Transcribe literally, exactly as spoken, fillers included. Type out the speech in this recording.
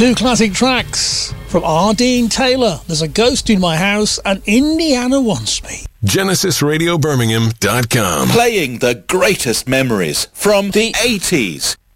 Two classic tracks from R. Dean Taylor. There's a Ghost in My House and Indiana Wants Me. Genesis Radio Birmingham dot com. Playing the greatest memories from the eighties.